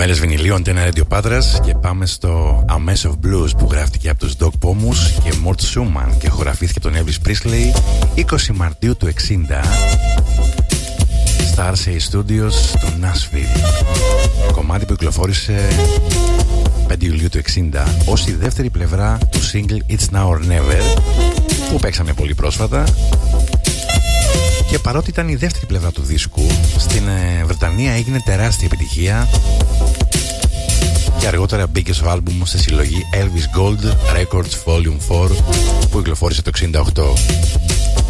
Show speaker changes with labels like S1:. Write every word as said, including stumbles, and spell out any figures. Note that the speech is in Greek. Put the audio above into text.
S1: Μέλες βινιλίων, Τένα Radio Πάτρας, και πάμε στο A Mess of Blues που γράφτηκε από τους Doc Pomus και Mort Schumann και χωραφήθηκε από τον Elvis Presley είκοσι Μαρτίου του εξήντα στα αρ σι έι Studios του Nashville. Κομμάτι που κυκλοφόρησε πέντε Ιουλίου του εξήντα ως η δεύτερη πλευρά του single It's Now or Never που παίξαμε πολύ πρόσφατα. Και παρότι ήταν η δεύτερη πλευρά του δίσκου, στην ε, Βρετανία έγινε τεράστια επιτυχία και αργότερα μπήκε στο άλμπουμ σε συλλογή Elvis Gold Records Volume φορ που κυκλοφόρησε το εξήντα οκτώ.